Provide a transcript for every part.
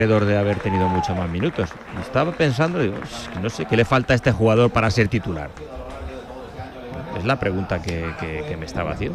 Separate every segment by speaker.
Speaker 1: de haber tenido muchos más minutos. Estaba pensando, digo, no sé, ¿qué le falta a este jugador para ser titular? Es la pregunta que me estaba haciendo.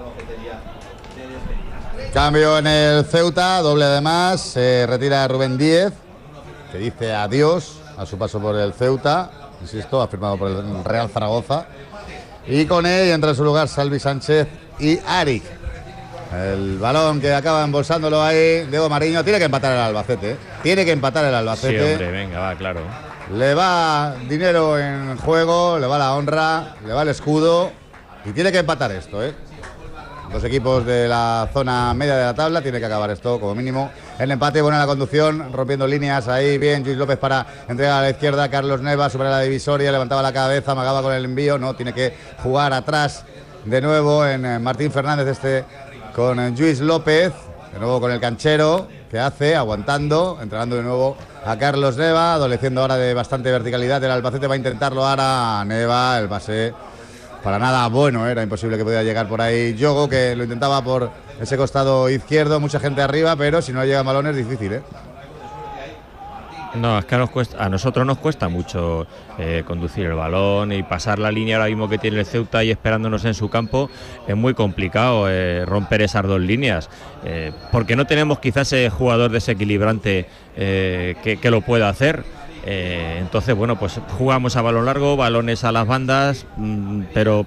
Speaker 2: Cambio en el Ceuta, doble además, se retira Rubén Díez, que dice adiós a su paso por el Ceuta, insisto, ha firmado por el Real Zaragoza, y con él entra en su lugar Salvi Sánchez y Arik. El balón que acaba embolsándolo ahí, Diego Mariño, tiene que empatar el Albacete, tiene que empatar el Albacete.
Speaker 1: Sí, hombre, venga, va, claro.
Speaker 2: Le va dinero en juego, le va la honra, le va el escudo, y tiene que empatar esto, Dos equipos de la zona media de la tabla, tiene que acabar esto como mínimo. El empate, bueno, en la conducción, rompiendo líneas ahí, bien, Luis López para entregar a la izquierda, Carlos Neva sobre la divisoria, levantaba la cabeza, amagaba con el envío, no, tiene que jugar atrás de nuevo en Martín Fernández con Luis López, de nuevo con el canchero, que hace, aguantando, entregando de nuevo a Carlos Neva, adoleciendo ahora de bastante verticalidad, el Albacete va a intentarlo ahora, Neva, el pase para nada bueno, era imposible que pudiera llegar por ahí Yogo, que lo intentaba por ese costado izquierdo, mucha gente arriba, pero si no llega balón es difícil,
Speaker 1: No, es que a nosotros nos cuesta mucho conducir el balón y pasar la línea ahora mismo que tiene el Ceuta y esperándonos en su campo. Es muy complicado romper esas dos líneas, porque no tenemos quizás ese jugador desequilibrante que lo pueda hacer. Entonces, bueno, pues jugamos a balón largo, balones a las bandas, pero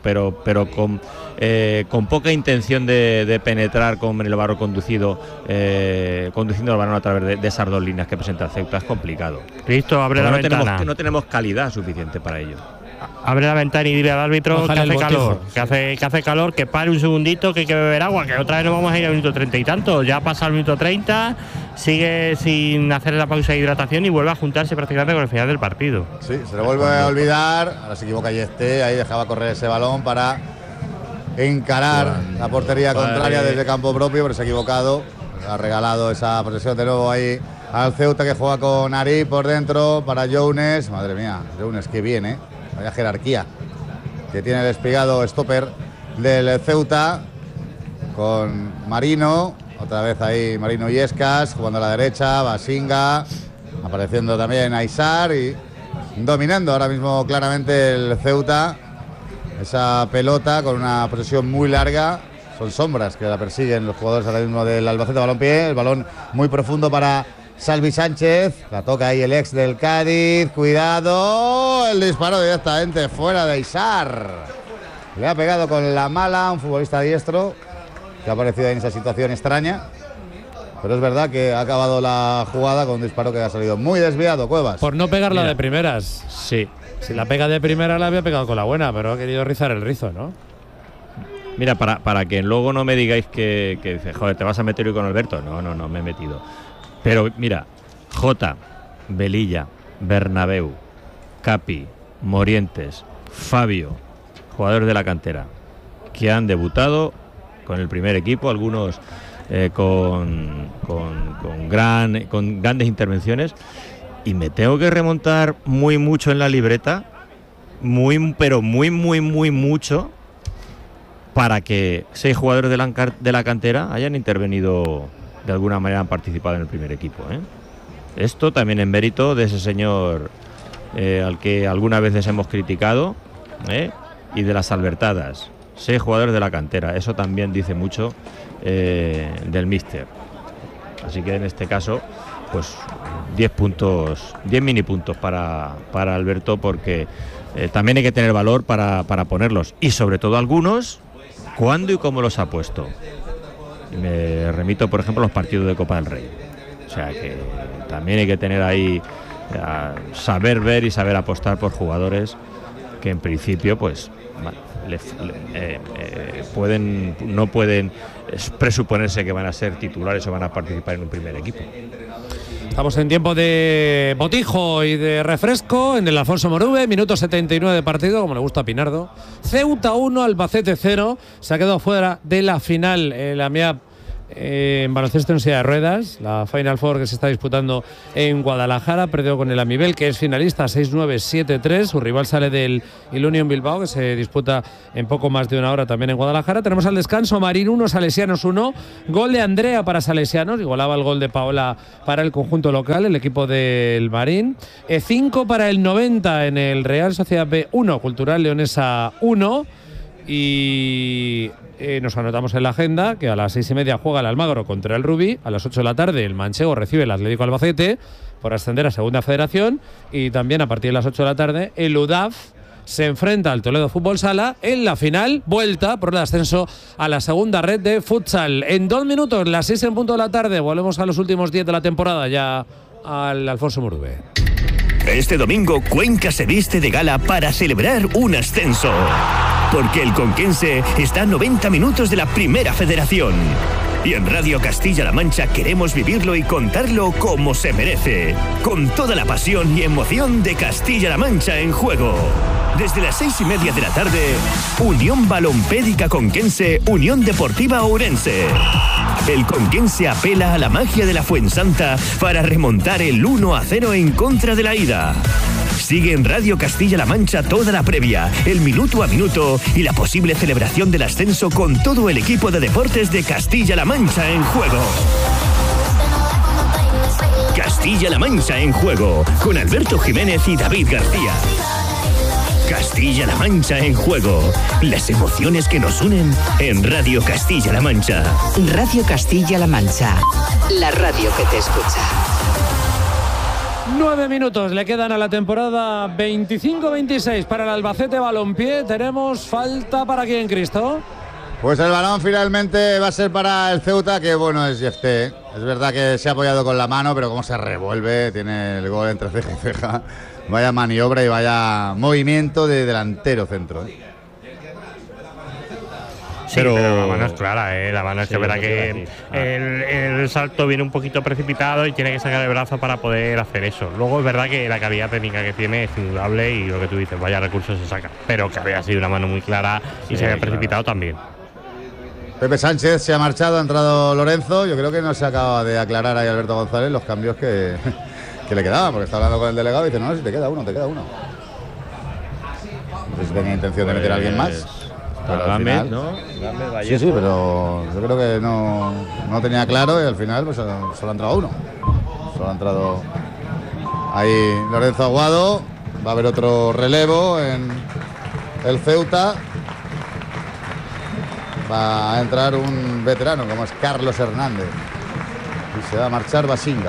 Speaker 1: con poca intención de penetrar con el balón conduciendo el balón a través de esas dos líneas que presenta el Ceuta. Es complicado.
Speaker 3: Listo, abre la ventana.
Speaker 1: No tenemos calidad suficiente para ello.
Speaker 3: Abre la ventana y dile al árbitro que hace calor, que hace calor, que pare un segundito, que hay que beber agua, que otra vez nos vamos a ir al minuto 30 y tanto. Ya pasa el minuto 30, sigue sin hacer la pausa de hidratación y vuelve a juntarse prácticamente con el final del partido.
Speaker 2: Sí, se le vuelve a olvidar, ahora se equivoca Yeste, ahí dejaba correr ese balón para encarar la portería contraria desde campo propio, pero se ha equivocado, ha regalado esa posesión de nuevo ahí al Ceuta, que juega con Ari por dentro para Jones. Madre mía, Jones, qué bien, vaya jerarquía que tiene el espigado stopper del Ceuta, con Marino, otra vez ahí Marino Illescas jugando a la derecha, Basinga, apareciendo también Aisar y dominando ahora mismo claramente el Ceuta esa pelota con una posesión muy larga. Son sombras que la persiguen los jugadores ahora mismo del Albacete Balompié. El balón muy profundo para Salvi Sánchez, la toca ahí el ex del Cádiz, cuidado, el disparo directamente fuera de Aisar, le ha pegado con la mala un futbolista diestro que ha aparecido en esa situación extraña, pero es verdad que ha acabado la jugada con un disparo que ha salido muy desviado, Cuevas.
Speaker 4: Por no pegarla de primeras.
Speaker 1: Sí.
Speaker 4: Si la pega de primera la había pegado con la buena, pero ha querido rizar el rizo, ¿no?
Speaker 1: Mira, para que luego no me digáis que dice, joder, te vas a meter hoy con Alberto. No, me he metido. Pero mira, Jota, Velilla, Bernabéu, Capi, Morientes, Fabio, jugadores de la cantera, que han debutado con el primer equipo, algunos con grandes intervenciones, y me tengo que remontar muy mucho en la libreta, pero muy mucho, para que 6 jugadores de la cantera hayan intervenido de alguna manera, han participado en el primer equipo. Esto también en mérito de ese señor al que algunas veces hemos criticado, y de las albertadas. 6 jugadores de la cantera, eso también dice mucho del míster. Así que en este caso, pues 10 puntos, 10 mini puntos para Alberto, porque también hay que tener valor para ponerlos, y sobre todo algunos, cuándo y cómo los ha puesto. Y me remito, por ejemplo, a los partidos de Copa del Rey. O sea que también hay que tener ahí, saber ver y saber apostar por jugadores que en principio pues no pueden presuponerse que van a ser titulares o van a participar en un primer equipo.
Speaker 4: Estamos en tiempo de botijo y de refresco en el Alfonso Morube, minuto 79 de partido, como le gusta a Pinardo. Ceuta 1, Albacete 0. Se ha quedado fuera de la final el AMIAP En baloncesto en silla de ruedas, la Final Four que se está disputando en Guadalajara, perdió con el Amibel, que es finalista 6-9, 7-3. Su rival sale del Ilunion Bilbao, que se disputa en poco más de una hora también en Guadalajara. Tenemos al descanso Marín 1, Salesianos 1. Gol de Andrea para Salesianos, igualaba el gol de Paola para el conjunto local, el equipo del Marín. 5 para el 90 en el Real Sociedad B 1, Cultural Leonesa 1. Y nos anotamos en la agenda que a las 6:30 juega el Almagro contra el Rubí, a las 8 de la tarde el Manchego recibe el Atlético Albacete por ascender a Segunda Federación, y también a partir de las 8 de la tarde el UDAF se enfrenta al Toledo Fútbol Sala en la final, vuelta por el ascenso a la segunda red de futsal. En 2 minutos, las 6 en punto de la tarde, volvemos a los últimos 10 de la temporada, ya al Alfonso Murube.
Speaker 5: Este domingo Cuenca se viste de gala para celebrar un ascenso. Porque el Conquense está a 90 minutos de la Primera Federación. Y en Radio Castilla-La Mancha queremos vivirlo y contarlo como se merece. Con toda la pasión y emoción de Castilla-La Mancha en juego. Desde las 6:30 de la tarde, Unión Balompédica Conquense, Unión Deportiva Ourense. El Conquense apela a la magia de la Fuensanta para remontar el 1-0 en contra de la ida. Sigue en Radio Castilla-La Mancha toda la previa, el minuto a minuto y la posible celebración del ascenso con todo el equipo de deportes de Castilla-La Mancha en juego. Castilla-La Mancha en juego, con Alberto Jiménez y David García. Castilla-La Mancha en juego, las emociones que nos unen en Radio Castilla-La Mancha.
Speaker 6: Radio Castilla-La Mancha, la radio que te escucha.
Speaker 4: 9 minutos le quedan a la temporada 25-26 para el Albacete Balompié. Tenemos falta para quién, Cristo.
Speaker 2: Pues el balón finalmente va a ser para el Ceuta, que bueno, es Jefté. Es verdad que se ha apoyado con la mano, pero cómo se revuelve, tiene el gol entre ceja y ceja. Vaya maniobra y vaya movimiento de delantero centro.
Speaker 3: Sí, pero la mano es clara, la mano es que verá que el salto viene un poquito precipitado y tiene que sacar el brazo para poder hacer eso. Luego es verdad que la calidad técnica que tiene es indudable y lo que tú dices, vaya recursos se saca. Pero que había sido una mano muy clara y se había precipitado también.
Speaker 2: Pepe Sánchez se ha marchado, ha entrado Lorenzo. Yo creo que no se acaba de aclarar ahí Alberto González los cambios que le quedaban, porque está hablando con el delegado y dice, no, si te queda uno. No sé si tenía intención de meter a alguien más. Pero al final, ¿no? Sí, pero yo creo que no tenía claro y al final pues solo ha entrado uno. Solo ha entrado ahí Lorenzo Aguado. Va a haber otro relevo en el Ceuta. Va a entrar un veterano como es Carlos Hernández. Y se va a marchar Basinga.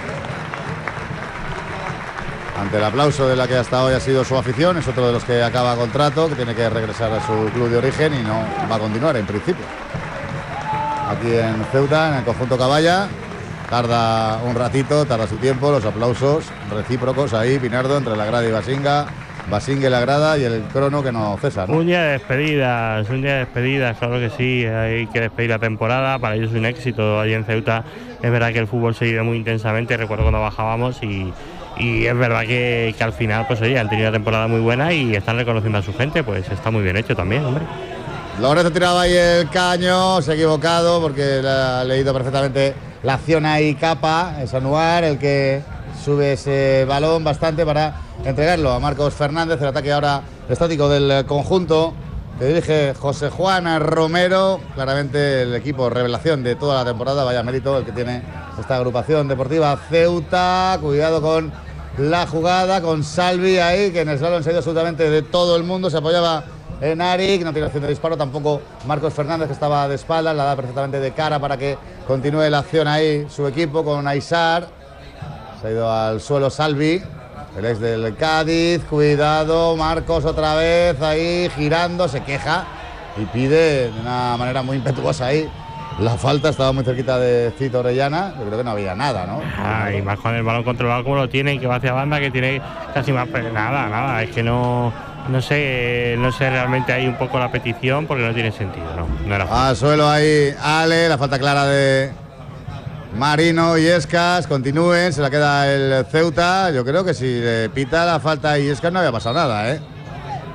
Speaker 2: Ante el aplauso de la que hasta hoy ha sido su afición, es otro de los que acaba contrato, que tiene que regresar a su club de origen y no va a continuar en principio. Aquí en Ceuta, en el conjunto Caballa, tarda un ratito, tarda su tiempo, los aplausos recíprocos ahí, Pinardo, entre la grada y Basinga y la grada y el crono que no cesa, ¿no?
Speaker 3: Un día de despedidas, claro que sí, hay que despedir la temporada, para ellos es un éxito allí en Ceuta. Es verdad que el fútbol se vive muy intensamente, recuerdo cuando bajábamos y es verdad que al final, pues oye, han tenido una temporada muy buena y están reconociendo a su gente, pues está muy bien hecho también, hombre.
Speaker 2: Lorenzo tiraba ahí el caño, se ha equivocado porque le ha leído perfectamente la acción ahí. Capa, es Anuar el que sube ese balón bastante para entregarlo a Marcos Fernández. El ataque ahora estático del conjunto que dirige José Juan Romero, claramente el equipo revelación de toda la temporada. Vaya mérito el que tiene esta agrupación deportiva Ceuta. Cuidado con la jugada, con Salvi ahí, que en el salón se ha ido absolutamente de todo el mundo. Se apoyaba en Arik, no tiene acción de disparo tampoco Marcos Fernández, que estaba de espaldas, la da perfectamente de cara para que continúe la acción ahí su equipo con Aysar. Se ha ido al suelo Salvi, el ex del Cádiz. Cuidado, Marcos otra vez ahí girando, se queja y pide de una manera muy impetuosa ahí la falta. Estaba muy cerquita de Cito Orellana, yo creo que no había nada, ¿no?
Speaker 3: Y más con el balón controlado como lo tiene, que va hacia banda, que tiene casi más, pero nada, es que no sé realmente ahí un poco la petición porque no tiene sentido, no era.
Speaker 2: Al suelo ahí Ale, la falta clara de Marino y Escas, continúen, se la queda el Ceuta. Yo creo que si le pita la falta a Escas no había pasado nada, ¿eh?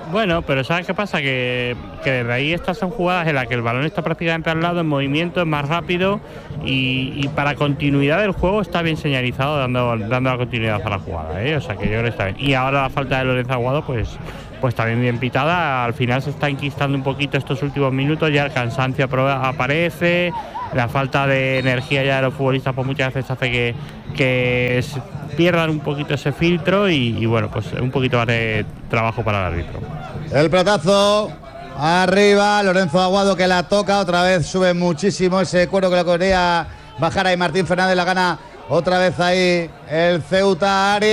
Speaker 3: Bueno, pero ¿sabes qué pasa? Que desde ahí estas son jugadas en las que el balón está prácticamente al lado, en movimiento, es más rápido y para continuidad del juego está bien señalizado, dando la continuidad a la jugada, ¿eh? O sea que yo creo que está bien. Y ahora la falta de Lorenzo Aguado, pues también bien pitada. Al final se está enquistando un poquito estos últimos minutos, ya el cansancio aparece, la falta de energía ya de los futbolistas pues muchas veces hace que pierdan un poquito ese filtro y bueno, pues un poquito más de trabajo para el árbitro.
Speaker 2: El pelotazo arriba, Lorenzo Aguado que la toca, otra vez sube muchísimo ese cuero que lo quería bajar ahí Martín Fernández, la gana otra vez ahí el Ceuta. Arik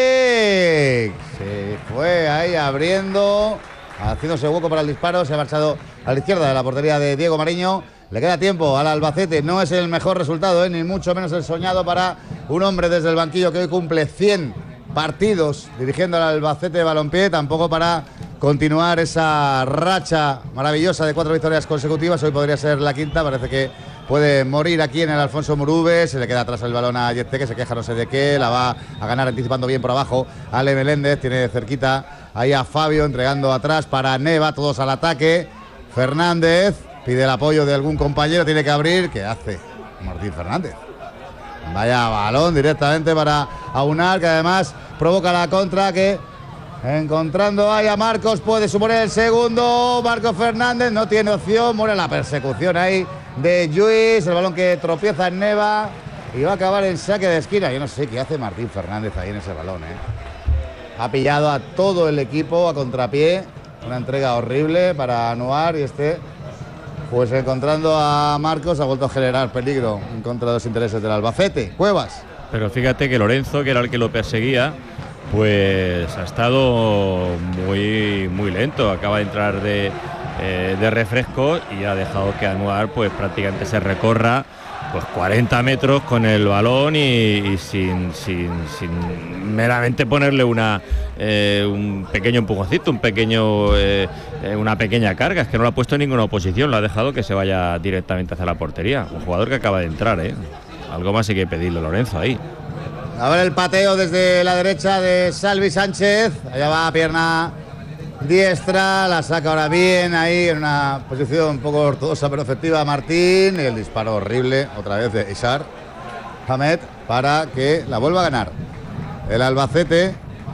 Speaker 2: se fue ahí abriendo, haciéndose hueco para el disparo, se ha marchado a la izquierda de la portería de Diego Mariño. Le queda tiempo al Albacete, no es el mejor resultado, ni mucho menos el soñado para un hombre desde el banquillo que hoy cumple 100 partidos dirigiendo al Albacete de balompié, tampoco para continuar esa racha maravillosa de 4 victorias consecutivas. Hoy podría ser la quinta, parece que puede morir aquí en el Alfonso Murube. Se le queda atrás el balón a Yete, que se queja no sé de qué, la va a ganar anticipando bien por abajo Ale Meléndez, tiene cerquita ahí a Fabio, entregando atrás para Neva, todos al ataque. Fernández pide el apoyo de algún compañero, tiene que abrir. ¿Qué hace Martín Fernández? Vaya balón directamente para Aunar, que además provoca la contra, que encontrando ahí a Marcos puede suponer el segundo. Marcos Fernández no tiene opción, muere la persecución ahí de Lluís, el balón que tropieza en Neva y va a acabar en saque de esquina. Yo no sé qué hace Martín Fernández ahí en ese balón, Ha pillado a todo el equipo a contrapié, una entrega horrible para Anuar y pues encontrando a Marcos ha vuelto a generar peligro en contra de los intereses del Albacete. Cuevas.
Speaker 1: Pero fíjate que Lorenzo, que era el que lo perseguía, pues ha estado muy lento. Acaba de entrar de refresco y ha dejado que Anuar pues prácticamente se recorra pues 40 metros con el balón y sin meramente ponerle un pequeño empujoncito, una pequeña carga. Es que no lo ha puesto en ninguna oposición, lo ha dejado que se vaya directamente hacia la portería. Un jugador que acaba de entrar, algo más hay que pedirle a Lorenzo ahí.
Speaker 2: A ver el pateo desde la derecha de Salvi Sánchez, allá va pierna diestra, la saca ahora bien ahí en una posición un poco ortodoxa pero efectiva Martín, y el disparo horrible otra vez de Ishar Hamed para que la vuelva a ganar el Albacete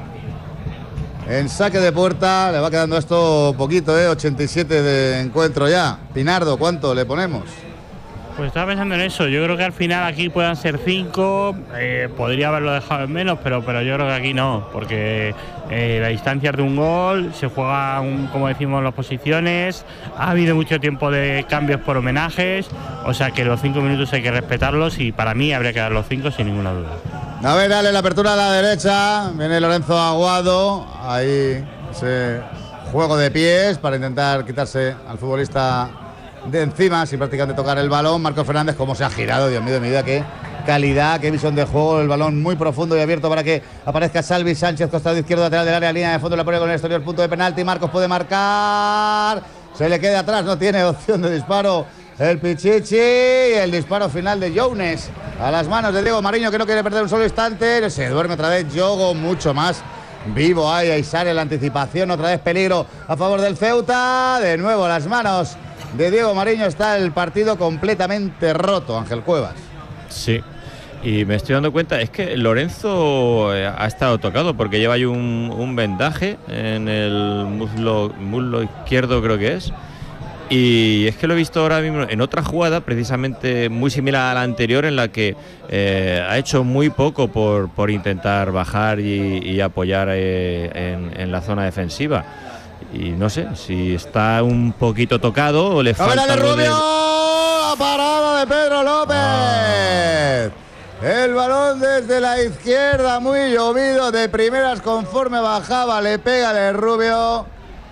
Speaker 2: en saque de puerta. Le va quedando esto poquito, 87 de encuentro ya. Pinardo, ¿cuánto le ponemos?
Speaker 3: Pues estaba pensando en eso. Yo creo que al final aquí puedan ser 5. Podría haberlo dejado en menos, pero yo creo que aquí no, porque la distancia es de un gol, se juega como decimos las posiciones, ha habido mucho tiempo de cambios por homenajes, o sea que los 5 minutos hay que respetarlos y para mí habría que dar los 5 sin ninguna duda.
Speaker 2: A ver, dale la apertura a la derecha, viene Lorenzo Aguado, ahí ese juego de pies para intentar quitarse al futbolista de encima sin prácticamente tocar el balón. Marcos Fernández, cómo se ha girado, Dios mío de mi vida, qué calidad, qué visión de juego, el balón muy profundo y abierto para que aparezca Salvi Sánchez, costado izquierdo lateral del área, línea de fondo, la pone con el exterior, punto de penalti. Marcos puede marcar, se le queda atrás, no tiene opción de disparo el Pichichi, y el disparo final de Jones a las manos de Diego Mariño, que no quiere perder un solo instante. Se duerme otra vez Yogo, mucho más vivo ahí, Aysar en la anticipación, otra vez peligro a favor del Ceuta, de nuevo las manos de Diego Mariño. Está el partido completamente roto, Ángel Cuevas.
Speaker 1: Sí, y me estoy dando cuenta, es que Lorenzo ha estado tocado porque lleva ahí un vendaje en el muslo izquierdo, creo que es. Y es que lo he visto ahora mismo en otra jugada, precisamente muy similar a la anterior, en la que ha hecho muy poco por intentar bajar y apoyar en la zona defensiva. Y no sé si está un poquito tocado o le falta
Speaker 2: algo
Speaker 1: Rubio.
Speaker 2: La parada de Pedro López. El balón desde la izquierda, muy llovido de primeras, conforme bajaba le pega de Rubio.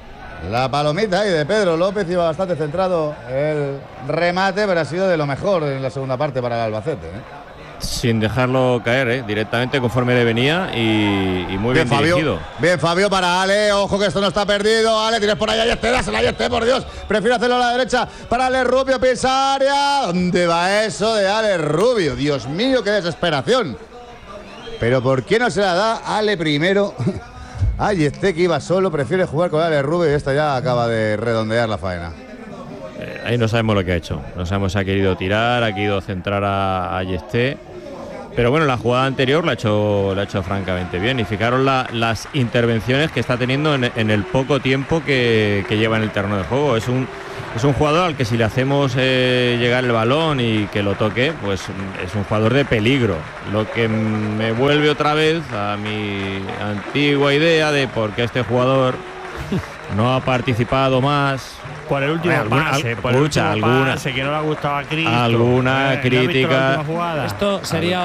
Speaker 2: La palomita ahí de Pedro López, iba bastante centrado el remate, pero ha sido de lo mejor en la segunda parte para el Albacete.
Speaker 1: Sin dejarlo caer, directamente conforme le venía y muy bien dirigido.
Speaker 2: Bien, Fabio para Ale, ojo que esto no está perdido. Ale, tienes por ahí a Yeste, dásela a Yeste, por Dios. Prefiero hacerlo a la derecha para Ale Rubio, piensa área. ¿Dónde va eso de Ale Rubio? Dios mío, qué desesperación. Pero ¿por qué no se la da Ale primero Ayesté, que iba solo, prefiere jugar con Ale Rubio y esta ya acaba de redondear la faena.
Speaker 1: Ahí no sabemos lo que ha hecho. No sabemos si ha querido tirar, ha querido centrar a Ayesté. Pero bueno, la jugada anterior la ha hecho francamente bien. Y fijaros las intervenciones que está teniendo en el poco tiempo que lleva en el terreno de juego. Es un jugador al que si le hacemos llegar el balón y que lo toque, pues es un jugador de peligro. Lo que me vuelve otra vez a mi antigua idea de por qué este jugador no ha participado más.
Speaker 3: Por el último pase, que no le ha gustado a Cristo.
Speaker 1: Alguna crítica.
Speaker 3: No
Speaker 4: Esto sería